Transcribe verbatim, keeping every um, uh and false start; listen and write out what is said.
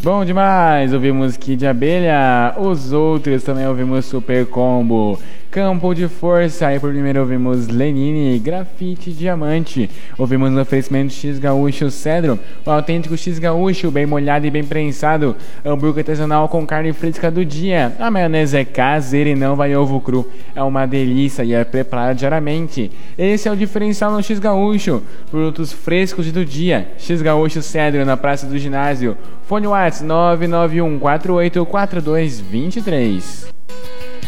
Bom demais, ouvimos Kid Abelha, os outros também ouvimos Super Combo, Campo de Força, aí por primeiro ouvimos Lenine, Grafite Diamante, ouvimos no oferecimento X Gaúcho Cedro, o autêntico X Gaúcho, bem molhado e bem prensado, hambúrguer artesanal com carne fresca do dia, a maionese é caseira e não vai ovo cru, é uma delícia e é preparada diariamente, esse é o diferencial no X Gaúcho, produtos frescos e do dia, X Gaúcho Cedro na Praça do Ginásio, fone WhatsApp nove nove um quatro oito quatro dois dois três.